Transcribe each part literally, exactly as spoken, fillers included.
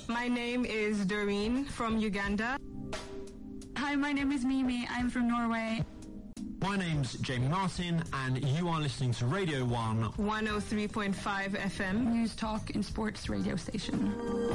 My name is Doreen from Uganda. Hi, my name is Mimi. I'm from Norway. My name's Jamie Martin, and you are listening to Radio one. one oh three point five F M. News, talk, and sports radio station.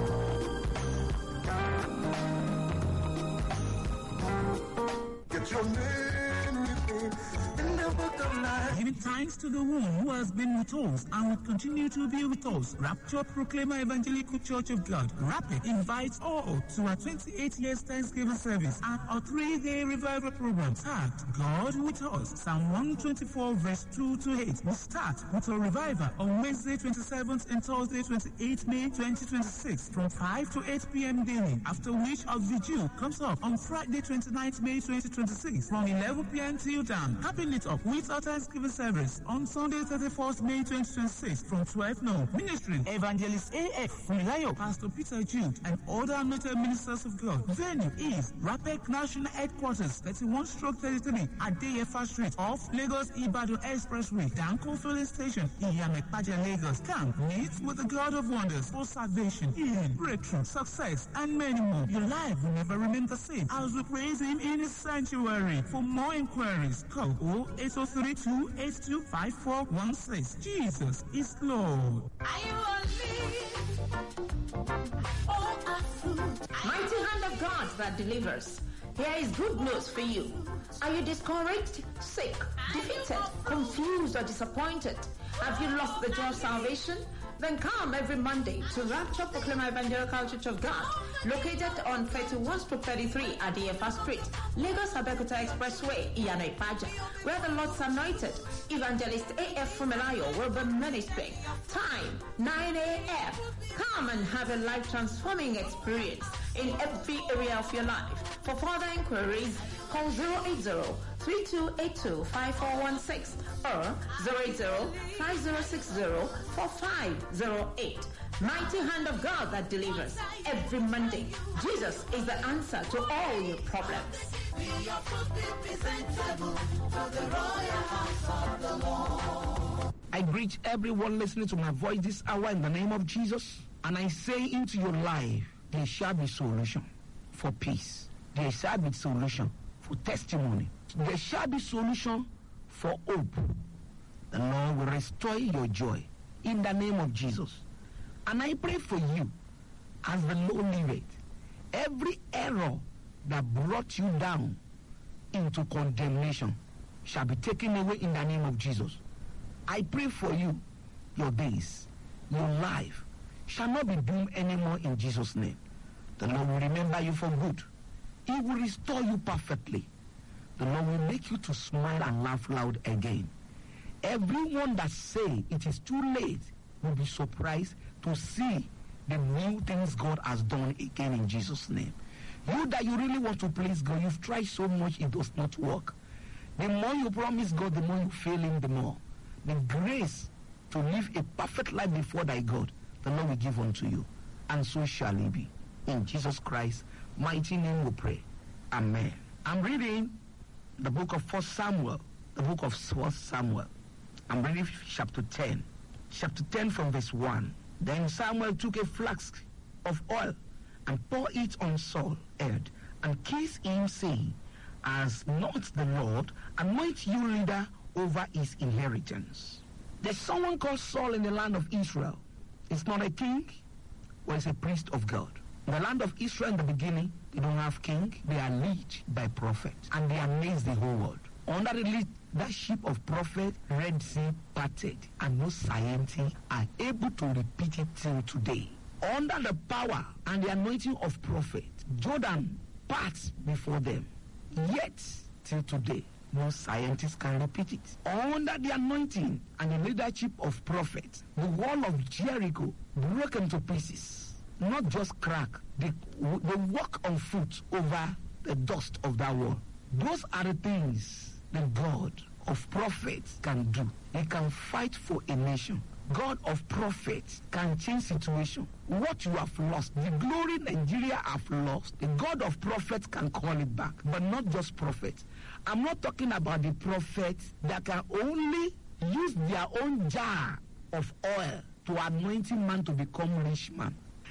Get your name written in the book of life. Giving thanks to the one who has been with us and will continue to be with us. Rapture Proclaimer Evangelical Church of God, Rapid, invites all to our twenty-eight years Thanksgiving service and our three-day revival program tagged God with Us. Psalm one twenty-four verse two to eight will start with a revival on Wednesday twenty-seventh and Thursday twenty-eighth May twenty twenty-six from five to eight p.m. daily, after which a vigil comes up on Friday twenty-ninth May twenty twenty-six from eleven p.m. till dawn. Capping it up with our Thanksgiving service on Sunday thirty-first May twenty twenty-six from twelve noon. Ministering Evangelist A F Fumilayo, Pastor Peter Jude, and other anointed ministers of God. Venue is Rapid National Headquarters, thirty-one stroke thirty-three Adeyefa Street off Lagos Ibadan Expressway, Danko Filling Station, Iyamekpaja, Lagos. Come meet with the God of wonders for salvation, healing, breakthrough, success, and many more. Your life will never remain the same as we praise Him in His sanctuary. For more inquiries, call oh eight oh three two eight two five four one six. Jesus is Lord. Mighty hand of God that delivers. Here is good news for you. Are you discouraged, sick, defeated, confused, or disappointed? Have you lost the joy of salvation? Then come every Monday to Rapture Proclaimer Evangelical Church of God, located on thirty-one stroke thirty-three Adeyefa Street, Lagos Abeokuta Expressway, Iyana-Ipaja, where the Lord's anointed Evangelist A F Fumilayo will be ministering. Time nine a.m. Come and have a life-transforming experience in every area of your life. For further inquiries, call zero eight zero three two eight two five four one six or zero eight zero five zero six zero four five zero eight. Mighty hand of God that delivers every Monday. Jesus is the answer to all your problems. I greet everyone listening to my voice this hour in the name of Jesus, and I say into your life, there shall be solution for peace. There shall be solution for testimony. There shall be solution for hope. The Lord will restore your joy in the name of Jesus. And I pray for you as the Lord liveth. Every error that brought you down into condemnation shall be taken away in the name of Jesus. I pray for you, your days, your life shall not be doomed anymore in Jesus' name. The Lord will remember you for good. He will restore you perfectly. The Lord will make you to smile and laugh loud again. Everyone that say it is too late will be surprised to see the new things God has done again in Jesus' name. You that you really want to please God, you've tried so much, it does not work. The more you promise God, the more you fail Him, the more. The grace to live a perfect life before thy God, the Lord will give unto you. And so shall it be. In Jesus Christ's mighty name we pray. Amen. I'm reading the book of First Samuel, the book of First Samuel. I'm reading chapter ten. Chapter ten from verse one. Then Samuel took a flask of oil and poured it on Saul's head and kissed him, saying, "Has not the Lord anointed you leader over his inheritance?" There's someone called Saul in the land of Israel. It's not a king, but it's a priest of God. In the land of Israel in the beginning, they don't have king. They are led by prophets, and they amaze the whole world. Under the leadership of prophet, Red Sea parted, and no scientists are able to repeat it till today. Under the power and the anointing of prophet, Jordan parts before them. Yet, till today, no scientist can repeat it. Under the anointing and the leadership of prophet, the wall of Jericho broke into pieces. Not just crack, they, they walk on foot over the dust of that wall. Those are the things that God of prophets can do. He can fight for a nation. God of prophets can change situation. What you have lost, the glory Nigeria have lost, the God of prophets can call it back. But not just prophets. I'm not talking about the prophets that can only use their own jar of oil to anointing man to become rich man.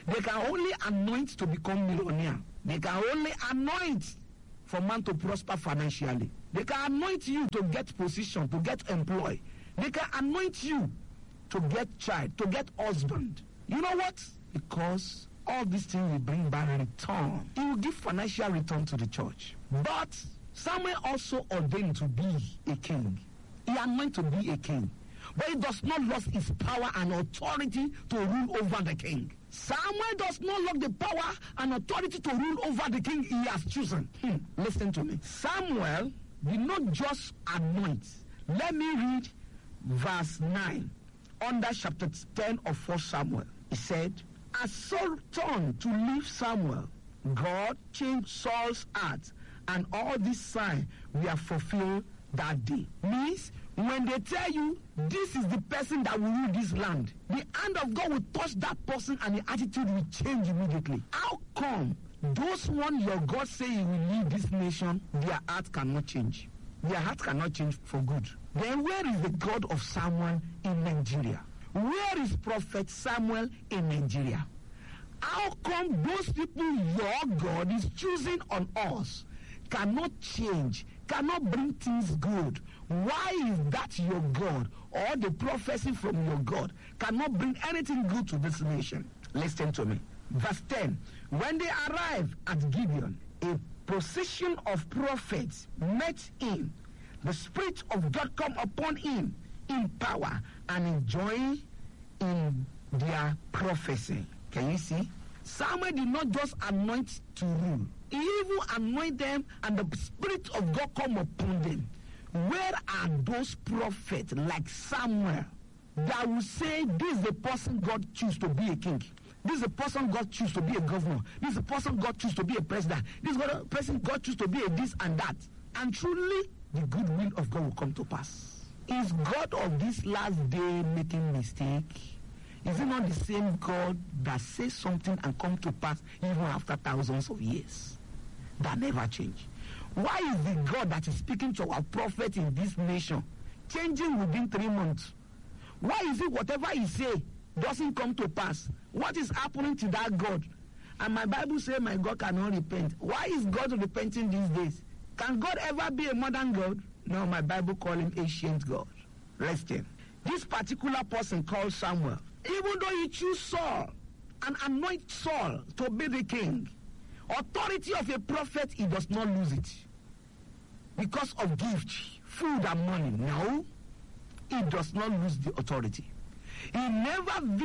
They can only anoint to become millionaire. They can only anoint for man to prosper financially. They can anoint you to get position, to get employed. They can anoint you to get child, to get husband. You know what? Because all these things will bring back return. It will give financial return to the church. But Samuel also ordained to be a king. He anointed to be a king. But he does not lose his power and authority to rule over the king. Samuel does not lose the power and authority to rule over the king he has chosen. Hmm. Listen to me. Samuel did not just anoint. Let me read verse nine under chapter ten of First Samuel. He said, as Saul turned to leave Samuel, God changed Saul's heart, and all these signs were fulfilled that day. Means when they tell you this is the person that will rule this land, the hand of God will touch that person and the attitude will change immediately. How come those one your God say he will lead this nation, their heart cannot change? Their heart cannot change for good. Then where is the God of Samuel in Nigeria? Where is Prophet Samuel in Nigeria? How come those people your God is choosing on us cannot change, cannot bring things good? Why is that your God or the prophecy from your God cannot bring anything good to this nation? Listen to me. Verse ten. When they arrived at Gibeon, a procession of prophets met him. The Spirit of God come upon him in power and in joy in their prophecy. Can you see? Samuel did not just anoint to rule. He even anointed them and the Spirit of God come upon them. Where are those prophets like Samuel that will say this is the person God choose to be a king? This is the person God choose to be a governor. This is the person God choose to be a president. This is the person God choose to be a this and that. And truly, the good will of God will come to pass. Is God of this last day making mistake? Is it not the same God that says something and come to pass even after thousands of years? That never change. Why is the God that is speaking to our prophet in this nation changing within three months? Why is it whatever he say doesn't come to pass? What is happening to that God? And my Bible says my God cannot repent. Why is God repenting these days? Can God ever be a modern God? No, my Bible call him ancient God. Listen. This particular person called Samuel, even though he chose Saul and anoint Saul to be the king, authority of a prophet, he does not lose it. Because of gift, food and money. No, he does not lose the authority. He never